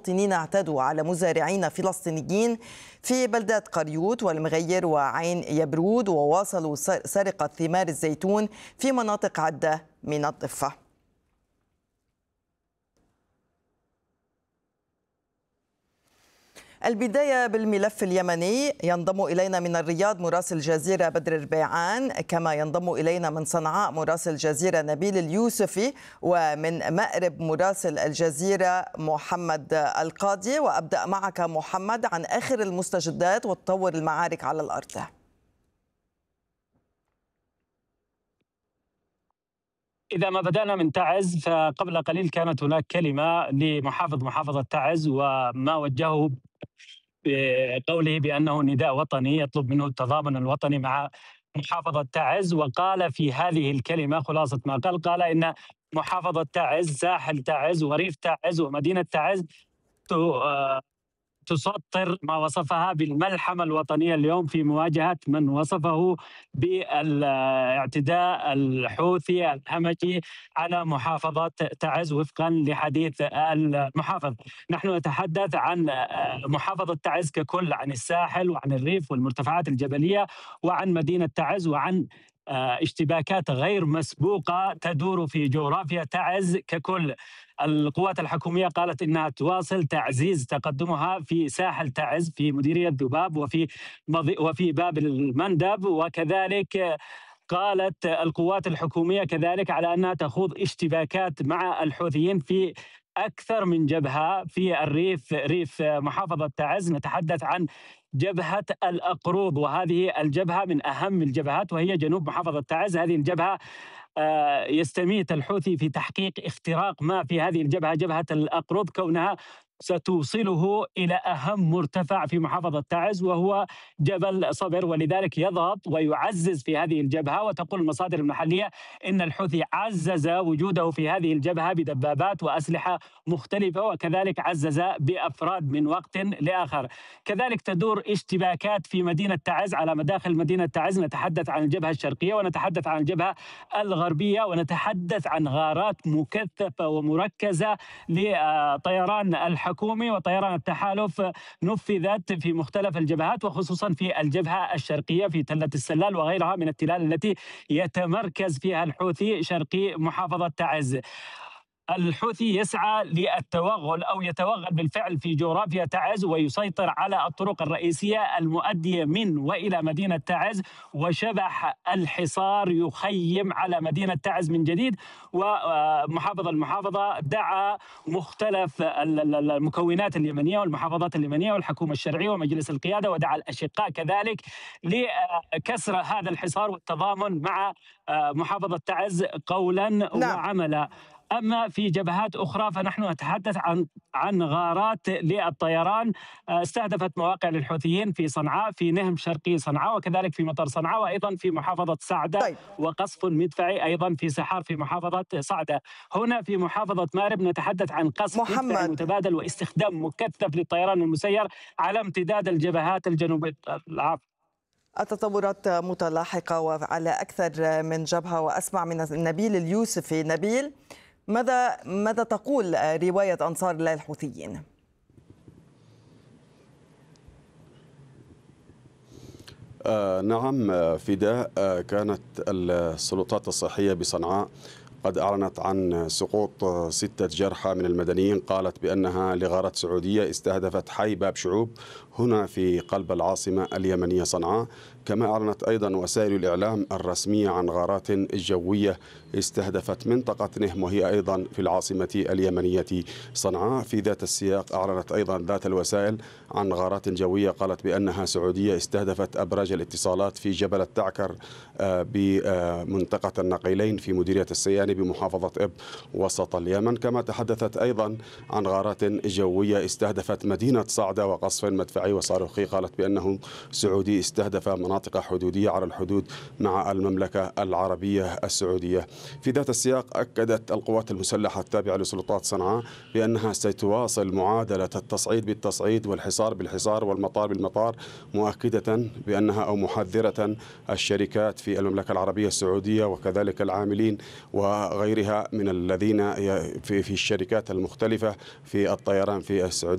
فلسطينيين اعتدوا على مزارعين فلسطينيين في بلدات قريوط والمغير وعين يبرود، وواصلوا سرقة ثمار الزيتون في مناطق عدة من الضفة. البداية بالملف اليمني. ينضم إلينا من الرياض مراسل الجزيرة بدر ربيعان، كما ينضم إلينا من صنعاء مراسل الجزيرة نبيل اليوسفي، ومن مأرب مراسل الجزيرة محمد القاضي. وأبدأ معك محمد عن آخر المستجدات وتطور المعارك على الأرض. إذا ما بدأنا من تعز، فقبل قليل كانت هناك كلمة لمحافظ محافظة تعز، وما وجهه بقوله بأنه نداء وطني يطلب منه التضامن الوطني مع محافظة تعز. وقال في هذه الكلمة خلاصة ما قال إن محافظة تعز، ساحل تعز وريف تعز ومدينة تعز تسطر ما وصفها بالملحمة الوطنية اليوم في مواجهة من وصفه بالاعتداء الحوثي الهمجي على محافظة تعز وفقا لحديث المحافظ. نحن نتحدث عن محافظة تعز ككل، عن الساحل وعن الريف والمرتفعات الجبلية وعن مدينة تعز، وعن اشتباكات غير مسبوقة تدور في جغرافيا تعز ككل. القوات الحكومية قالت إنها تواصل تعزيز تقدمها في ساحل تعز، في مديرية ذباب وفي باب المندب، وكذلك قالت القوات الحكومية كذلك على أنها تخوض اشتباكات مع الحوثيين في أكثر من جبهة في الريف، ريف محافظة تعز. نتحدث عن جبهة الأقروض، وهذه الجبهة من أهم الجبهات وهي جنوب محافظة تعز. هذه الجبهة يستميت الحوثي في تحقيق اختراق ما في هذه الجبهة، جبهة الأقرض، كونها ستوصله إلى أهم مرتفع في محافظة تعز وهو جبل صبر، ولذلك يضغط ويعزز في هذه الجبهة. وتقول المصادر المحلية إن الحوثي عزز وجوده في هذه الجبهة بدبابات وأسلحة مختلفة، وكذلك عزز بأفراد من وقت لآخر. كذلك تدور اشتباكات في مدينة تعز، على مداخل مدينة تعز. نتحدث عن الجبهة الشرقية ونتحدث عن الجبهة الغربية، ونتحدث عن غارات مكثفة ومركزة لطيران الحكومي وطيران التحالف نفذت في مختلف الجبهات، وخصوصا في الجبهة الشرقية في تلة السلال وغيرها من التلال التي يتمركز فيها الحوثي شرقي محافظة تعز. الحوثي يسعى للتوغل أو يتوغل بالفعل في جغرافيا تعز ويسيطر على الطرق الرئيسية المؤدية من وإلى مدينة تعز، وشبح الحصار يخيم على مدينة تعز من جديد. المحافظة دعا مختلف المكونات اليمنية والمحافظات اليمنية والحكومة الشرعية ومجلس القيادة، ودعا الأشقاء كذلك لكسر هذا الحصار والتضامن مع محافظة تعز قولا وعملا. أما في جبهات أخرى فنحن نتحدث عن غارات للطيران استهدفت مواقع للحوثيين في صنعاء، في نهم شرقي صنعاء، وكذلك في مطار صنعاء، وأيضا في محافظة صعدة، وقصف مدفعي أيضا في سحار في محافظة صعدة. هنا في محافظة مأرب نتحدث عن قصف مدفعي متبادل واستخدام مكثف للطيران المسير على امتداد الجبهات الجنوبية. التطورات متلاحقة وعلى أكثر من جبهة. وأسمع من نبيل اليوسفي. نبيل، ماذا تقول رواية أنصار الله الحوثيين؟ نعم فداء، كانت السلطات الصحية بصنعاء قد أعلنت عن سقوط 6 جرحى من المدنيين، قالت بأنها لغارات سعودية استهدفت حي باب شعوب هنا في قلب العاصمة اليمنية صنعاء. كما أعلنت أيضا وسائل الإعلام الرسمية عن غارات جوية استهدفت منطقة نهم وهي أيضا في العاصمة اليمنية صنعاء. في ذات السياق أعلنت أيضا ذات الوسائل عن غارات جوية قالت بأنها سعودية استهدفت أبراج الاتصالات في جبل التعكر بمنطقة النقيلين في مديرية السياني بمحافظة إب وسط اليمن. كما تحدثت أيضا عن غارات جوية استهدفت مدينة صعدة وقصف مدفعي وصاروخي قالت بأنه سعودي استهدف مناطق حدودية على الحدود مع المملكة العربية السعودية. في ذات السياق أكدت القوات المسلحة التابعة لسلطات صنعاء بأنها ستواصل معادلة التصعيد بالتصعيد والحصار بالحصار والمطار بالمطار، مؤكدة بأنها أو محذرة الشركات في المملكة العربية السعودية وكذلك العاملين وغيرها من الذين في الشركات المختلفة في الطيران في السعودية